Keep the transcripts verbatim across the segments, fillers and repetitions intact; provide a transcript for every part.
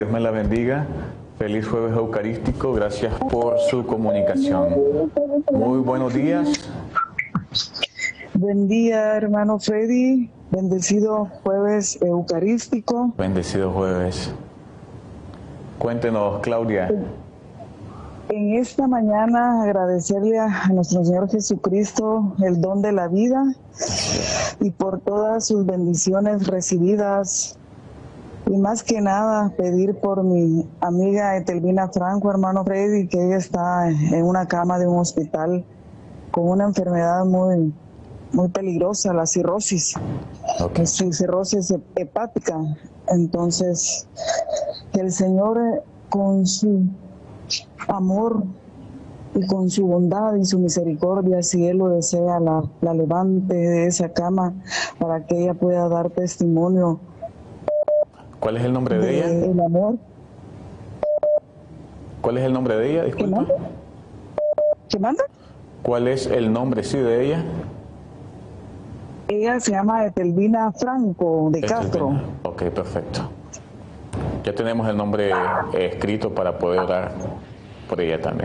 Dios me la bendiga. Feliz jueves eucarístico. Gracias por su comunicación. Muy buenos días. Buen día, hermano Freddy. Bendecido jueves eucarístico. Bendecido jueves. Cuéntenos, Claudia. En esta mañana agradecerle a nuestro Señor Jesucristo el don de la vida y por todas sus bendiciones recibidas. Y más que nada pedir por mi amiga Etelvina Franco, hermano Freddy, que ella está en una cama de un hospital con una enfermedad muy, muy peligrosa, la cirrosis. Okay. Su cirrosis hepática. Entonces, que el Señor con su amor y con su bondad y su misericordia, si Él lo desea, la, la levante de esa cama para que ella pueda dar testimonio. ¿Cuál es el nombre de, de ella? El amor. ¿Cuál es el nombre de ella? Disculpa. ¿Qué manda? ¿Qué manda? ¿Cuál es el nombre, sí, de ella? Ella se llama Etelvina Franco de Etelvina. Castro. Ok, perfecto. Ya tenemos el nombre eh, escrito para poder orar por ella también.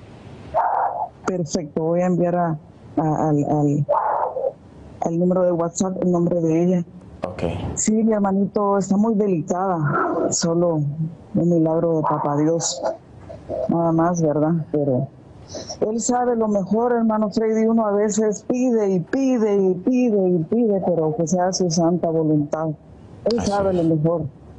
Perfecto, voy a enviar a, a, al, al, al número de WhatsApp el nombre de ella. Okay. Sí, mi hermanito está muy delicada, solo un milagro de Papá Dios, nada más, ¿verdad? Pero Él sabe lo mejor, hermano Freddy. Uno a veces pide y pide y pide y pide, pero que sea su santa voluntad. Él Así sabe es. Lo mejor.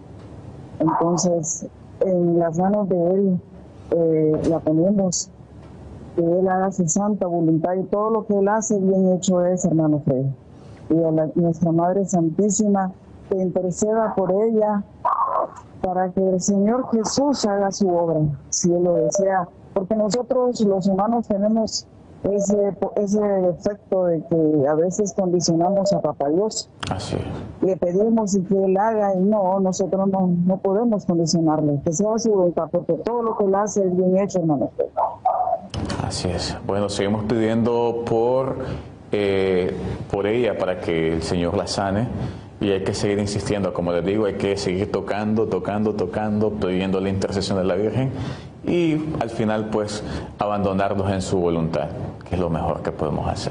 Entonces, en las manos de Él eh, la ponemos, que Él haga su santa voluntad, y todo lo que Él hace bien hecho es, hermano Freddy. Y a la, nuestra Madre Santísima, que interceda por ella para que el Señor Jesús haga su obra, si Él lo desea, porque nosotros los humanos tenemos ese, ese defecto de que a veces condicionamos a Papá Dios. Así es. Le pedimos y que Él haga, y no, nosotros no, no podemos condicionarle, que sea su voluntad, porque todo lo que Él hace es bien hecho, hermano. Así es. Bueno, seguimos pidiendo por Eh, por ella para que el Señor la sane, y hay que seguir insistiendo, como les digo, hay que seguir tocando, tocando, tocando, pidiendo la intercesión de la Virgen, y al final pues abandonarnos en su voluntad, que es lo mejor que podemos hacer.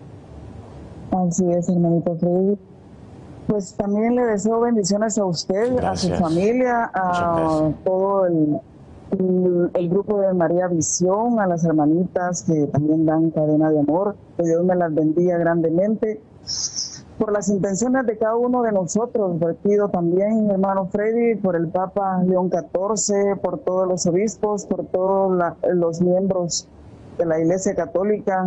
Así es, hermanito Freddy. Pues también le deseo bendiciones a usted, Gracias. A su familia, a todo el el grupo de María Visión, a las hermanitas que también dan cadena de amor, que Dios me las bendiga grandemente. Por las intenciones de cada uno de nosotros, pido también, hermano Freddy, por el Papa León catorce, por todos los obispos, por todos la, los miembros de la Iglesia Católica,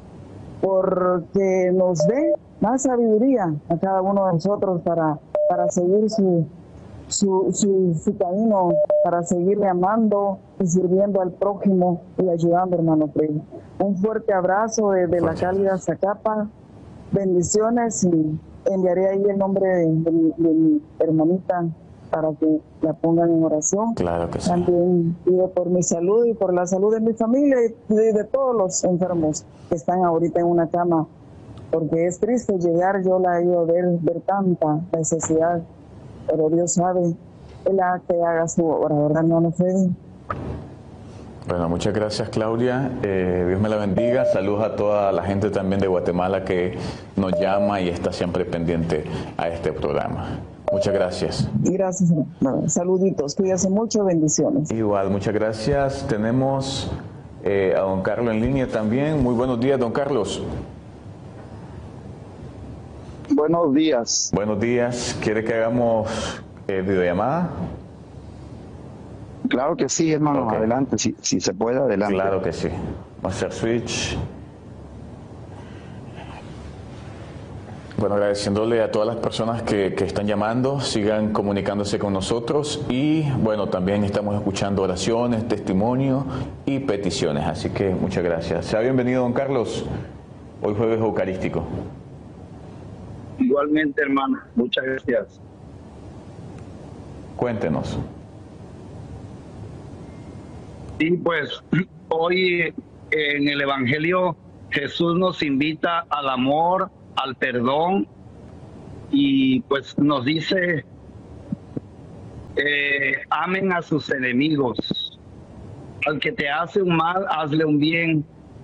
porque nos dé más sabiduría a cada uno de nosotros para, para seguir su Su, su, su camino, para seguirle amando y sirviendo al prójimo y ayudando, hermano Freddy. Un fuerte abrazo desde la cálida Zacapa, bendiciones, y enviaré ahí el nombre de, de, mi, de mi hermanita para que la pongan en oración. Claro que sí. También pido por mi salud y por la salud de mi familia y de, de todos los enfermos que están ahorita en una cama, porque es triste llegar, yo la he ido a ver, ver tanta necesidad. Pero Dios sabe, Él haga que haga su obra, ¿verdad, hermano Freddy? Bueno, muchas gracias, Claudia. Eh, Dios me la bendiga. Saludos a toda la gente también de Guatemala que nos llama y está siempre pendiente a este programa. Muchas gracias. Gracias. Bueno, saluditos. Cuídate mucho. Bendiciones. Igual, muchas gracias. Tenemos eh, a don Carlos en línea también. Muy buenos días, don Carlos. Buenos días. Buenos días. ¿Quiere que hagamos eh, videollamada? Claro que sí, hermano. Okay. Adelante, si, si se puede, adelante. Claro que sí. Vamos a hacer switch. Bueno, agradeciéndole a todas las personas que, que están llamando, sigan comunicándose con nosotros, y bueno, también estamos escuchando oraciones, testimonios y peticiones, así que muchas gracias. Sea bienvenido, don Carlos, hoy jueves eucarístico. Igualmente, hermano, muchas gracias. Cuéntenos. Sí, pues hoy en el Evangelio Jesús nos invita al amor, al perdón, y pues nos dice eh, amen a sus enemigos. Al que te hace un mal, hazle un bien.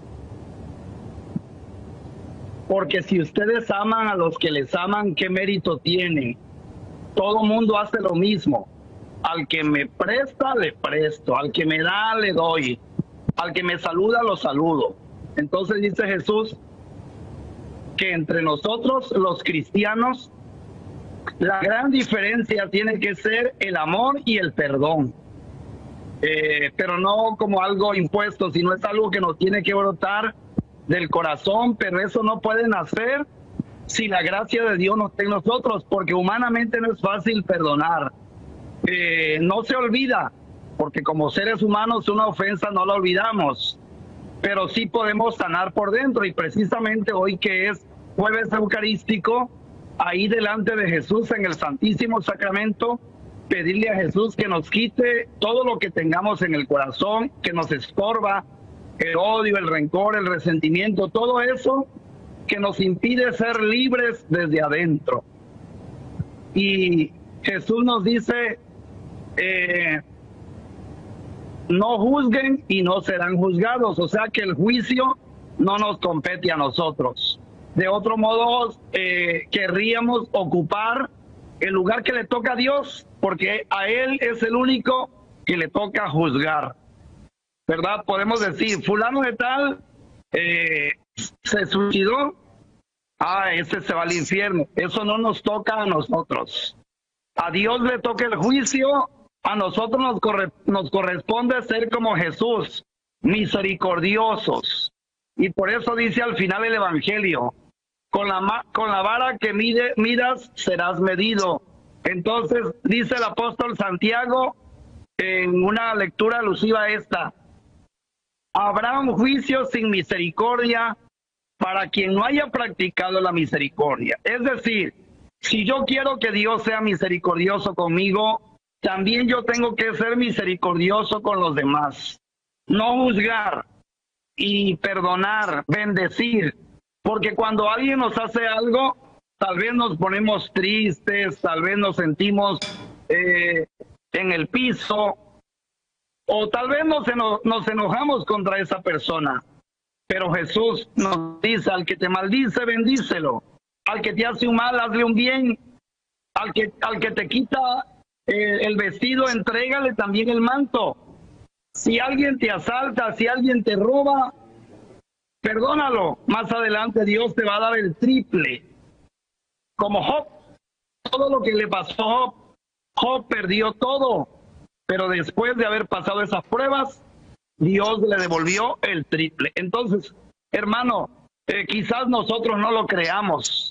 Porque si ustedes aman a los que les aman, ¿qué mérito tienen? Todo mundo hace lo mismo. Al que me presta, le presto. Al que me da, le doy. Al que me saluda, lo saludo. Entonces dice Jesús que entre nosotros, los cristianos, la gran diferencia tiene que ser el amor y el perdón. Eh, pero no como algo impuesto, sino es algo que nos tiene que brotar del corazón, pero eso no puede nacer si la gracia de Dios no está en nosotros, porque humanamente no es fácil perdonar. Eh, no se olvida, porque como seres humanos una ofensa no la olvidamos, pero sí podemos sanar por dentro, y precisamente hoy que es jueves eucarístico, ahí delante de Jesús en el Santísimo Sacramento, pedirle a Jesús que nos quite todo lo que tengamos en el corazón, que nos estorba, el odio, el rencor, el resentimiento, todo eso que nos impide ser libres desde adentro. Y Jesús nos dice, eh, no juzguen y no serán juzgados, o sea que el juicio no nos compete a nosotros. De otro modo, eh, querríamos ocupar el lugar que le toca a Dios, porque a Él es el único que le toca juzgar, ¿verdad? Podemos decir, fulano de tal eh, se suicidó, ah, ese se va al infierno. Eso no nos toca a nosotros. A Dios le toca el juicio, a nosotros nos, corre, nos corresponde ser como Jesús, misericordiosos. Y por eso dice al final el Evangelio, con la, con la vara que mide, midas serás medido. Entonces dice el apóstol Santiago en una lectura alusiva a esta, habrá un juicio sin misericordia para quien no haya practicado la misericordia. Es decir, si yo quiero que Dios sea misericordioso conmigo, también yo tengo que ser misericordioso con los demás. No juzgar y perdonar, bendecir. Porque cuando alguien nos hace algo, tal vez nos ponemos tristes, tal vez nos sentimos eh, en el piso, o tal vez nos, eno nos enojamos contra esa persona. Pero Jesús nos dice, al que te maldice, bendícelo. Al que te hace un mal, hazle un bien. Al que, al que te quita eh, el vestido, entrégale también el manto. Si alguien te asalta, si alguien te roba, perdónalo. Más adelante Dios te va a dar el triple. Como Job, todo lo que le pasó a Job, Job perdió todo. Pero después de haber pasado esas pruebas, Dios le devolvió el triple. Entonces, hermano, eh, quizás nosotros no lo creamos,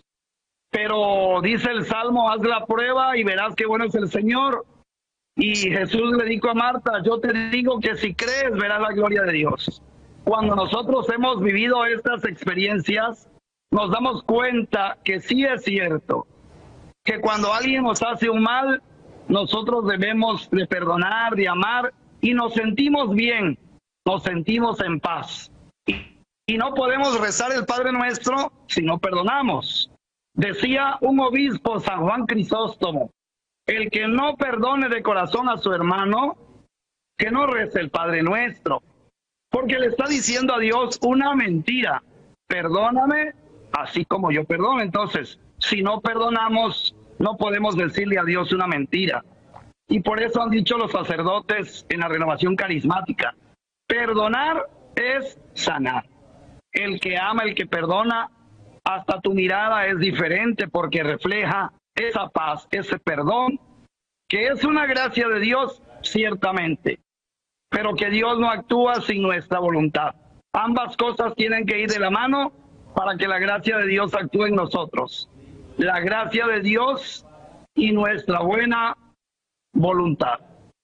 pero dice el Salmo, haz la prueba y verás qué bueno es el Señor. Y Jesús le dijo a Marta, yo te digo que si crees, verás la gloria de Dios. Cuando nosotros hemos vivido estas experiencias, nos damos cuenta que sí es cierto, que cuando alguien nos hace un mal, nosotros debemos de perdonar, de amar, y nos sentimos bien, nos sentimos en paz. Y, y no podemos rezar el Padre Nuestro si no perdonamos. Decía un obispo, San Juan Crisóstomo, el que no perdone de corazón a su hermano, que no rece el Padre Nuestro, porque le está diciendo a Dios una mentira. Perdóname así como yo perdono. Entonces, si no perdonamos, no podemos decirle a Dios una mentira. Y por eso han dicho los sacerdotes en la renovación carismática, perdonar es sanar. El que ama, el que perdona, hasta tu mirada es diferente porque refleja esa paz, ese perdón, que es una gracia de Dios, ciertamente, pero que Dios no actúa sin nuestra voluntad. Ambas cosas tienen que ir de la mano para que la gracia de Dios actúe en nosotros. La gracia de Dios y nuestra buena voluntad.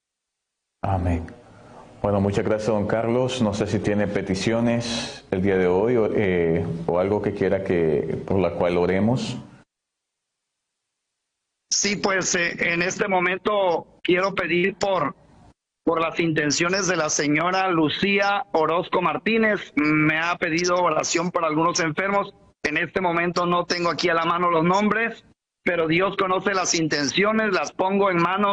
Amén. Bueno, muchas gracias, don Carlos. No sé si tiene peticiones el día de hoy o, eh, o algo que quiera que por la cual oremos. Sí, pues eh, en este momento quiero pedir por, por las intenciones de la señora Lucía Orozco Martínez. Me ha pedido oración por algunos enfermos. En este momento no tengo aquí a la mano los nombres, pero Dios conoce las intenciones, las pongo en manos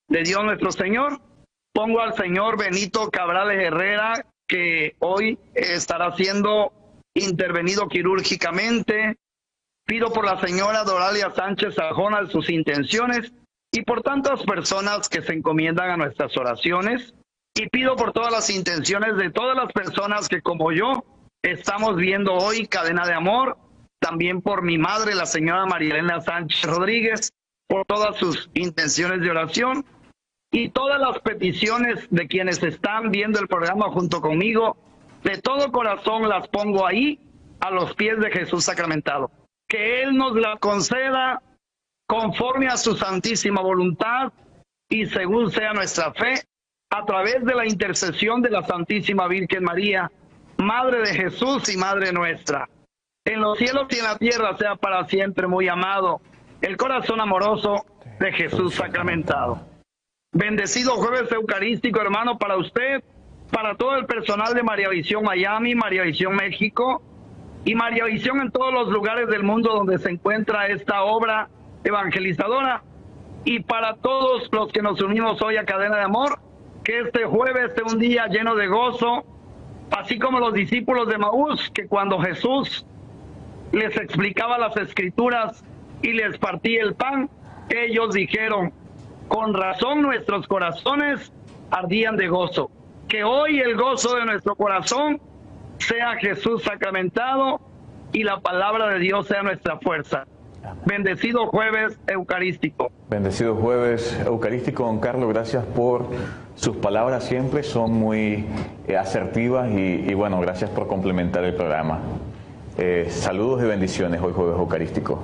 de Dios nuestro Señor. Pongo al señor Benito Cabrales Herrera, que hoy estará siendo intervenido quirúrgicamente. Pido por la señora Doralia Sánchez Sajona de sus intenciones y por tantas personas que se encomiendan a nuestras oraciones. Y pido por todas las intenciones de todas las personas que, como yo, estamos viendo hoy Cadena de Amor. También por mi madre, la señora María Elena Sánchez Rodríguez, por todas sus intenciones de oración. Y todas las peticiones de quienes están viendo el programa junto conmigo, de todo corazón las pongo ahí, a los pies de Jesús sacramentado. Que Él nos la conceda conforme a su santísima voluntad y según sea nuestra fe, a través de la intercesión de la Santísima Virgen María, Madre de Jesús y Madre nuestra. En los cielos y en la tierra sea para siempre muy amado el corazón amoroso de Jesús sacramentado. Bendecido jueves eucarístico, hermano, para usted, para todo el personal de María Visión Miami, María Visión México y María Visión en todos los lugares del mundo donde se encuentra esta obra evangelizadora, y para todos los que nos unimos hoy a Cadena de Amor, que este jueves sea un día lleno de gozo, así como los discípulos de Maús, que cuando Jesús les explicaba las escrituras y les partía el pan, ellos dijeron: con razón nuestros corazones ardían de gozo. Que hoy el gozo de nuestro corazón sea Jesús sacramentado y la palabra de Dios sea nuestra fuerza. Bendecido jueves eucarístico. Bendecido jueves eucarístico, don Carlos. Gracias por sus palabras, siempre son muy eh, asertivas y, y bueno, gracias por complementar el programa. Eh, saludos y bendiciones hoy jueves eucarístico.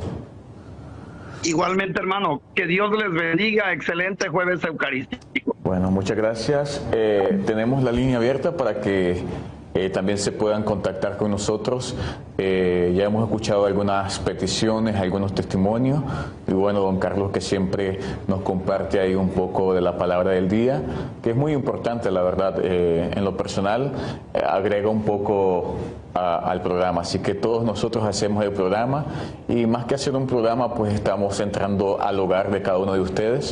Igualmente, hermano, que Dios les bendiga. Excelente jueves eucarístico. Bueno, muchas gracias. Eh, tenemos la línea abierta para que eh, también se puedan contactar con nosotros. Eh, ya hemos escuchado algunas peticiones, algunos testimonios, y bueno, don Carlos, que siempre nos comparte ahí un poco de la palabra del día, que es muy importante, la verdad. Eh, en lo personal, eh, agrega un poco a, al programa, así que todos nosotros hacemos el programa, y más que hacer un programa, pues estamos entrando al hogar de cada uno de ustedes,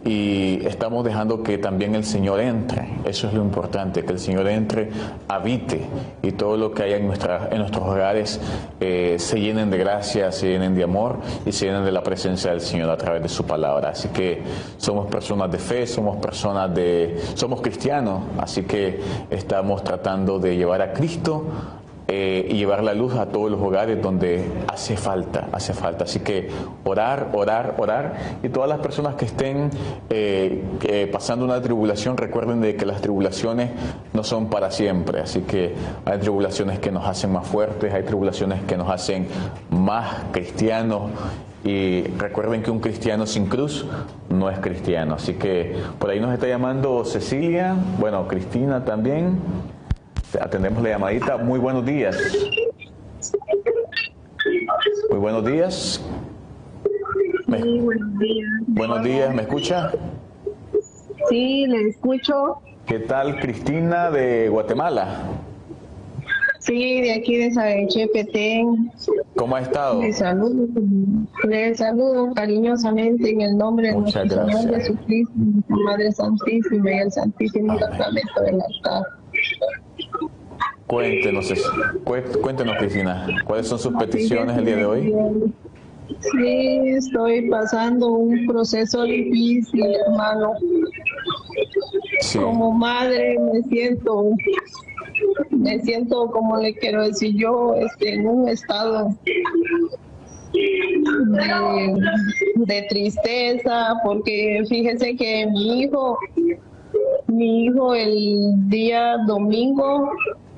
y estamos dejando que también el Señor entre. Eso es lo importante, que el Señor entre, habite, y todo lo que haya en, nuestra, en nuestros hogares eh, se llenen de gracia, se llenen de amor y se llenen de la presencia del Señor a través de su palabra. Así que somos personas de fe, somos personas de, somos cristianos, así que estamos tratando de llevar a Cristo Eh, y llevar la luz a todos los hogares donde hace falta, hace falta. Así que orar, orar, orar. Y todas las personas que estén eh, eh, pasando una tribulación, recuerden de que las tribulaciones no son para siempre. Así que hay tribulaciones que nos hacen más fuertes, hay tribulaciones que nos hacen más cristianos. Y recuerden que un cristiano sin cruz no es cristiano. Así que por ahí nos está llamando Cecilia, bueno, Cristina también. Atendemos la llamadita. Muy buenos días. Muy buenos días. Me... Sí, buenos días. Buenos días, ¿me escucha? Sí, le escucho. ¿Qué tal, Cristina de Guatemala? Sí, de aquí de Sabeche-Petén. ¿Cómo ha estado? Le saludo, le saludo cariñosamente en el nombre de Muchas nuestro gracias. Señor Jesucristo, nuestra Madre Santísima y el Santísimo Sacramento del altar. Cuéntenos, cuéntenos, Cristina, ¿cuáles son sus peticiones el día de hoy? Sí, estoy pasando un proceso difícil, hermano. Sí. Como madre me siento, me siento, como le quiero decir yo, este, en un estado de, de tristeza, porque fíjese que mi hijo, mi hijo el día domingo,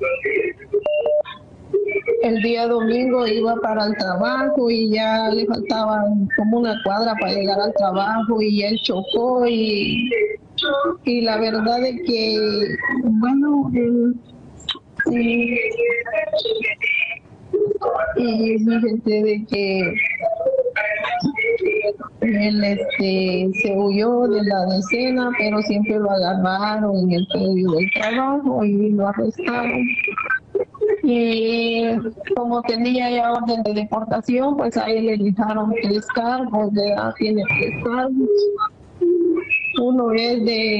el día domingo iba para el trabajo y ya le faltaba como una cuadra para llegar al trabajo y él chocó y, y la verdad es que, bueno, él, sí, y fíjense de que él este, se huyó de la decena, pero siempre lo agarraron en el medio del trabajo y lo arrestaron. Y como tenía ya orden de deportación, pues a él le dejaron tres cargos, ¿verdad? Tiene tres cargos. Uno es de